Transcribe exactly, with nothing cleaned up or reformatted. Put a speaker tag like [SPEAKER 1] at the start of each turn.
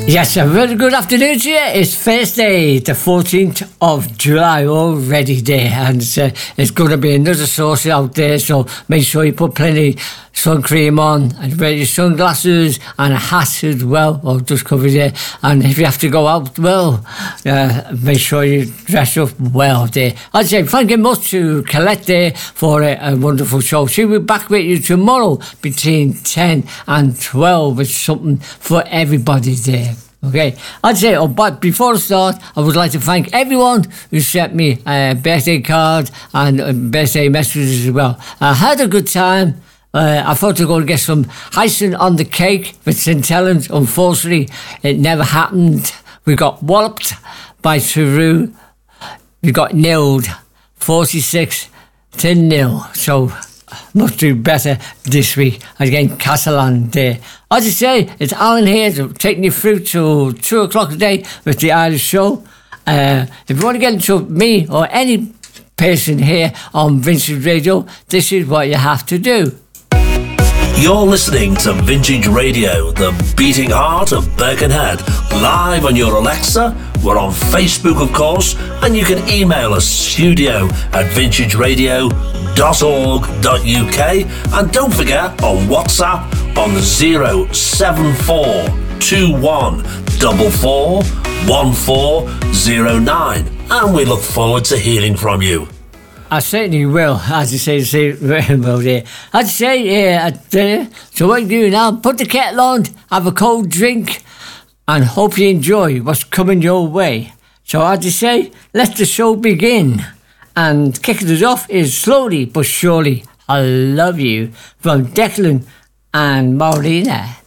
[SPEAKER 1] Yes, a very good afternoon to you. It's Thursday, the fourteenth of July, already there, and uh, it's going to be another sauce out there, so make sure you put plenty sun cream on and wear your sunglasses and a hat as well, or just cover you. And if you have to go out, well, uh, make sure you dress up well there. I'd say thank you much to Colette there for a, a wonderful show. She'll be back with you tomorrow between ten and twelve with something for everybody there. Okay, I'd say, oh, but before I start, I would like to thank everyone who sent me a birthday card and uh, birthday messages as well. I had a good time. Uh, I thought I was going to get some icing on the cake with Saint Helens. Unfortunately, it never happened. We got walloped by Truro. We got nailed forty-six to nil. So must do better this week against Catalan there. As I say, it's Alan here taking you through till two o'clock today with the Irish Show. Uh, if you want to get into me or any person here on Vintage Radio, this is what you have to do.
[SPEAKER 2] You're listening to Vintage Radio, the beating heart of Birkenhead, live on your Alexa. We're on Facebook, of course, and you can email us studio at vintage radio dot org dot U K, and don't forget on WhatsApp on zero seven four two one four four one four zero nine, and we look forward to hearing from you.
[SPEAKER 1] I certainly will, as you say, say well there. I'd say, yeah, uh, so what you do now, put the kettle on, have a cold drink, and hope you enjoy what's coming your way. So as you say, let the show begin. And kicking us off is Slowly But Surely, I Love You, from Declan and Marlena.